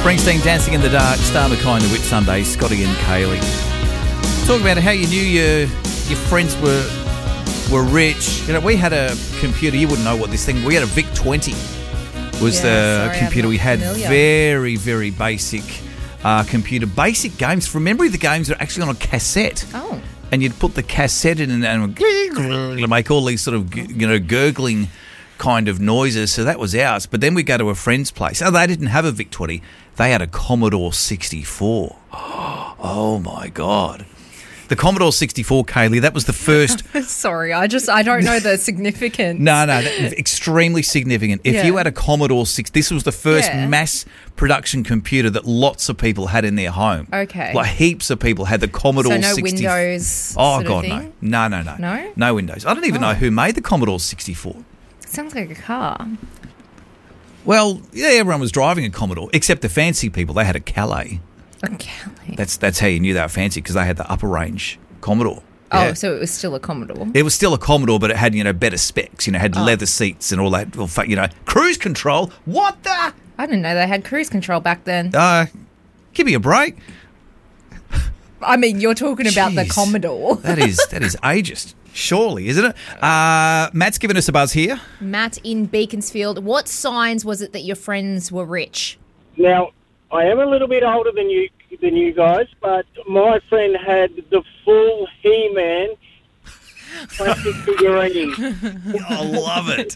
Springsteen, Dancing in the Dark, Star Mackay and the Whit Sunday, Scotty and Kaylee. Talk about how you knew your friends were rich. You know, we had a computer, you wouldn't know what this thing, we had a VIC-20 was the computer we had. Familiar. Very, very basic computer. Basic games. Remember the games that are actually on a cassette? Oh. And you'd put the cassette in and to make all these sort of, gurgling kind of noises. So that was ours. But then we go to a friend's place. Oh, they didn't have a VIC-20. They had a Commodore 64. Oh, my God. The Commodore 64, Kaylee, that was the first... Sorry, I don't know the significance. No, extremely significant. If you had a Commodore 6, this was the first mass production computer that lots of people had in their home. Okay. Like heaps of people had the Commodore 64. So no Windows Oh, sort God, of thing? no. No? No Windows. I don't even know who made the Commodore 64. Sounds like a car. Well, yeah, everyone was driving a Commodore, except the fancy people. They had a Calais. Okay. That's how you knew they were fancy, because they had the upper range Commodore. Oh, Yeah. so it was still a Commodore. It was still a Commodore, but it had, better specs. Had leather seats and all that. Well, cruise control. What the? I didn't know they had cruise control back then. Give me a break. I mean, you're talking about the Jeez. Commodore. That is ageist, surely, isn't it? Matt's given us a buzz here. Matt in Beaconsfield, what signs was it that your friends were rich? Now, I am a little bit older than you guys, but my friend had the full He-Man plastic figurine. I love it.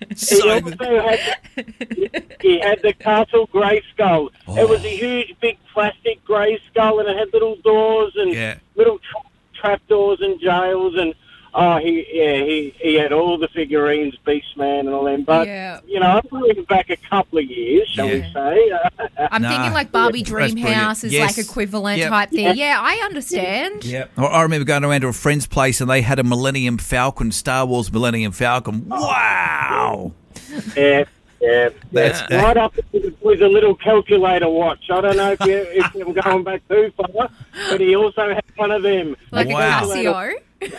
He had the Castle Grayskull. It was a huge, big plastic grey skull, and it had little doors and little trapdoors and jails, and he had all the figurines, Beastman and all them. But I'm going back a couple of years, shall we say? I'm thinking like Barbie That's Dreamhouse is brilliant. like equivalent Yep. type thing. Yeah, I understand. Yeah, I remember going around to a friend's place and they had a Millennium Falcon, Star Wars Millennium Falcon. Wow. Yeah. That's right up with a little calculator watch. I don't know if I'm going back too far, but he also had one of them. Like Wow. a Casio.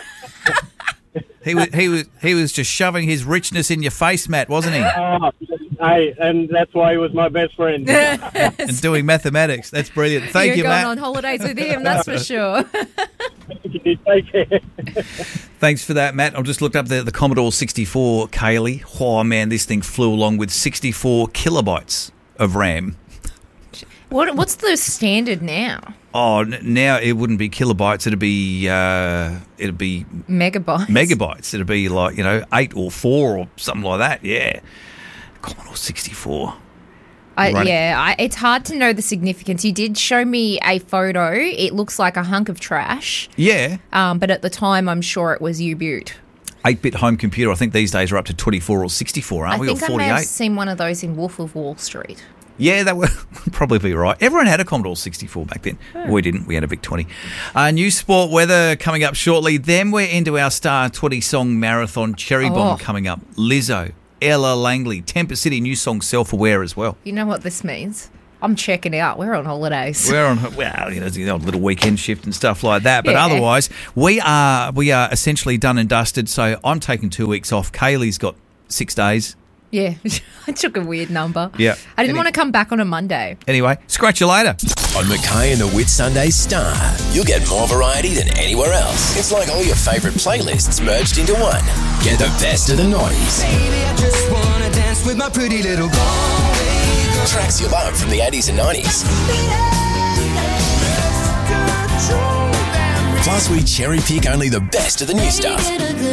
He was just shoving his richness in your face, Matt, wasn't he? Hey, and that's why he was my best friend. And doing mathematics. That's brilliant. Thank You're you, going Matt. on holidays with him, that's for sure. Take care. Thanks for that, Matt. I just looked up the Commodore 64, Kaylee. Oh, man, this thing flew along with 64 kilobytes of RAM. What's the standard now? Oh, now it wouldn't be kilobytes. It'd be Megabytes. megabytes. It'd be like 8 or 4 or something like that. Yeah, Commodore 64. It's hard to know the significance. You did show me a photo. It looks like a hunk of trash. Yeah. But at the time, I'm sure it was U-Butte. 8-bit home computer. I think these days are up to 24 or 64, aren't we? Or I 48. may have seen one of those in Wolf of Wall Street. Yeah, that would probably be right. Everyone had a Commodore 64 back then. We didn't. We had a VIC-20. New sport weather coming up shortly. Then we're into our Star 20 song marathon. Cherry Bomb coming up. Lizzo, Ella Langley, Temper City, new song Self-Aware as well. You know what this means? I'm checking out. We're on holidays. We're on, a little weekend shift and stuff like that. But otherwise, we are essentially done and dusted. So I'm taking 2 weeks off. Kaylee's got 6 days. Yeah, I took a weird number. Yeah. I didn't want to come back on a Monday. Anyway, scratch you later. On Mackay and the Whit Sunday Star, you'll get more variety than anywhere else. It's like all your favourite playlists merged into one. Get the best of the noughties. Baby, I just wanna dance with my pretty little Galway. Tracks you love from the 80s and 90s. Plus, we cherry pick only the best of the new stuff.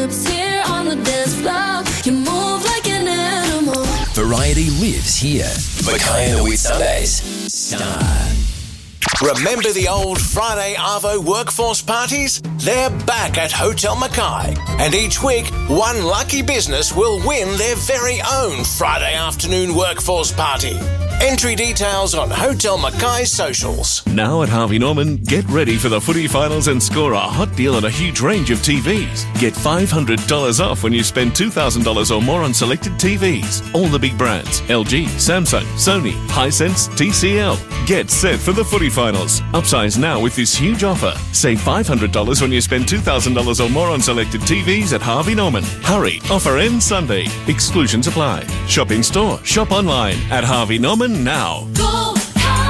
Variety lives here. Mackay and the Whit Sundays Star. Remember the old Friday Arvo workforce parties? They're back at Hotel Mackay. And each week, one lucky business will win their very own Friday afternoon workforce party. Entry details on Hotel Mackay's socials. Now at Harvey Norman, get ready for the footy finals and score a hot deal on a huge range of TVs. Get $500 off when you spend $2,000 or more on selected TVs. All the big brands: LG, Samsung, Sony, Hisense, TCL. Get set for the footy finals. Upsize now with this huge offer. Save $500 when you spend $2,000 or more on selected TVs at Harvey Norman. Hurry, offer ends Sunday. Exclusions apply. Shop in store, shop online at Harvey Norman now. Go Harvey!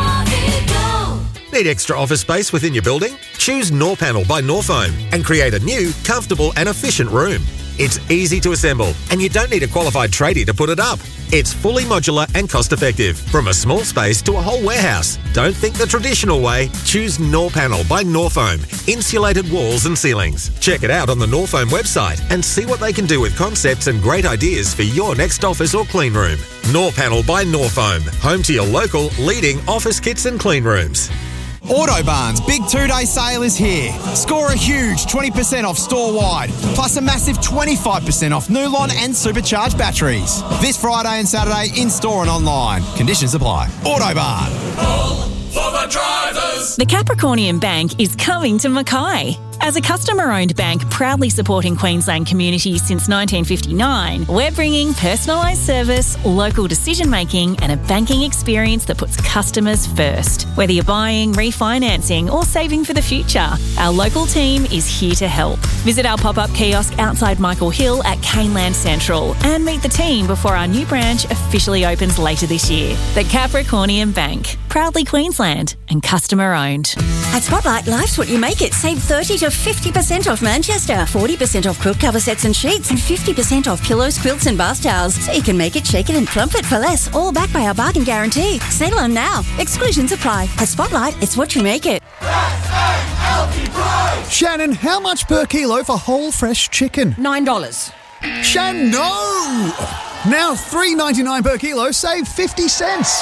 Need extra office space within your building? Choose Norpanel by Norfoam and create a new, comfortable and efficient room. It's easy to assemble and you don't need a qualified tradie to put it up. It's fully modular and cost-effective, from a small space to a whole warehouse. Don't think the traditional way. Choose Norpanel by Norfoam. Insulated walls and ceilings. Check it out on the Norfoam website and see what they can do with concepts and great ideas for your next office or clean room. Norpanel by Norfoam. Home to your local leading office kits and clean rooms. Autobarn's big 2-day sale is here. Score a huge 20% off store-wide, plus a massive 25% off Nulon and supercharged batteries. This Friday and Saturday in-store and online. Conditions apply. Autobarn. All for the drivers. The Capricornian Bank is coming to Mackay. As a customer-owned bank proudly supporting Queensland communities since 1959, we're bringing personalised service, local decision-making and a banking experience that puts customers first. Whether you're buying, refinancing or saving for the future, our local team is here to help. Visit our pop-up kiosk outside Michael Hill at Caneland Central and meet the team before our new branch officially opens later this year. The Capricornian Bank, proudly Queensland and customer-owned. At Spotlight, life's what you make it. Save 30 to 50% off Manchester, 40% off quilt cover sets and sheets, and 50% off pillows, quilts and bath towels. So you can make it, shake it and plump it for less, all backed by our bargain guarantee. Sale on now. Exclusions apply. At Spotlight, it's what you make it. Shannon, how much per kilo for whole fresh chicken? $9. Shannon, no! Now $3.99 per kilo, save 50 cents.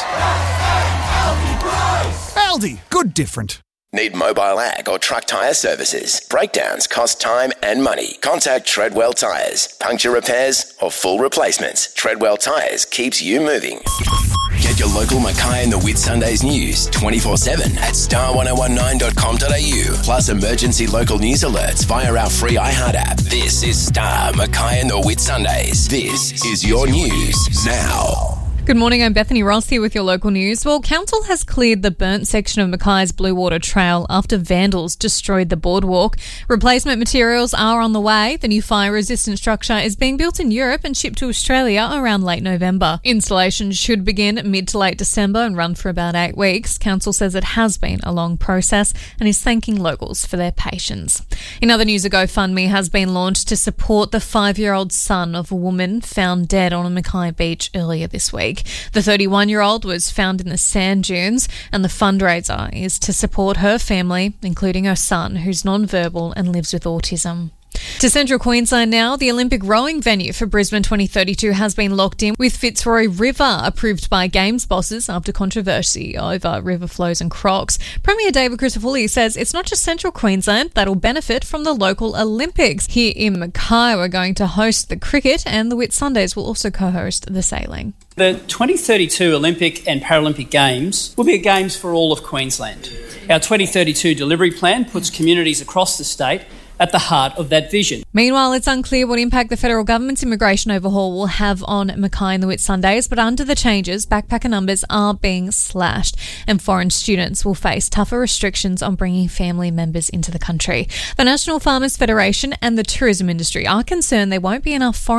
Aldi, good different. Need mobile ag or truck tyre services? Breakdowns cost time and money. Contact Treadwell Tyres. Puncture repairs or full replacements. Treadwell Tyres keeps you moving. Get your local Mackay and the Whitsundays news 24/7 at star1019.com.au. Plus emergency local news alerts via our free iHeart app. This is Star Mackay and the Whitsundays. This is your news now. Good morning, I'm Bethany Ross here with your local news. Well, council has cleared the burnt section of Mackay's Blue Water Trail after vandals destroyed the boardwalk. Replacement materials are on the way. The new fire-resistant structure is being built in Europe and shipped to Australia around late November. Installation should begin mid to late December and run for about 8 weeks. Council says it has been a long process and is thanking locals for their patience. In other news, a GoFundMe has been launched to support the 5-year-old son of a woman found dead on a Mackay beach earlier this week. The 31-year-old was found in the sand dunes, and the fundraiser is to support her family, including her son, who's non-verbal and lives with autism. To Central Queensland now, the Olympic rowing venue for Brisbane 2032 has been locked in, with Fitzroy River approved by Games bosses after controversy over river flows and crocs. Premier David Crisafulli says it's not just Central Queensland that'll benefit from the local Olympics. Here in Mackay, we're going to host the cricket, and the Whitsundays will also co-host the sailing. The 2032 Olympic and Paralympic Games will be games for all of Queensland. Our 2032 delivery plan puts communities across the state at the heart of that vision. Meanwhile, it's unclear what impact the federal government's immigration overhaul will have on Mackay and the Whitsundays, but under the changes, backpacker numbers are being slashed and foreign students will face tougher restrictions on bringing family members into the country. The National Farmers Federation and the tourism industry are concerned there won't be enough foreign